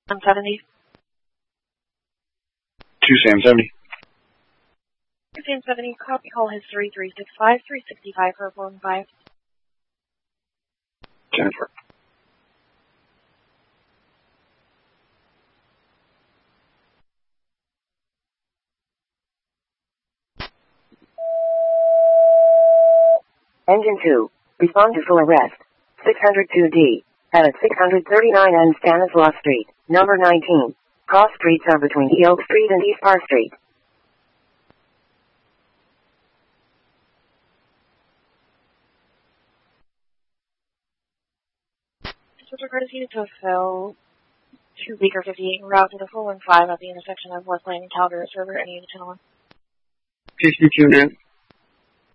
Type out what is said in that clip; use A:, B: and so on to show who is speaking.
A: Sam 70.
B: 2 Sam 70.
A: Sam 70, copy call history 365, 365 for 415.
B: Jennifer.
C: Engine 2. Respond to full arrest. 602D. At 639 N Stanislaus Street, number 19. Cross streets are between Oak Street and East Park Street.
A: Mr. Courtesy to fulfill 2 Baker 58 route to the 415 at the intersection of West Lane and Calgary River. Any gentlemen?
B: 62 now.